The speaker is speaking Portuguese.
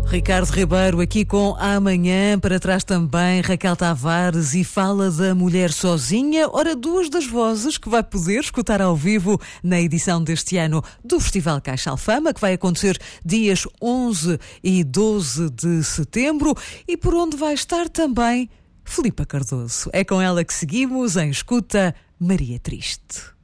Ricardo Ribeiro aqui com Amanhã, para trás também Raquel Tavares e fala da mulher sozinha. Ora, duas das vozes que vai poder escutar ao vivo na edição deste ano do Festival Caixa Alfama, que vai acontecer dias 11 e 12 de setembro, e por onde vai estar também Filipa Cardoso. É com ela que seguimos em Escuta Maria Triste.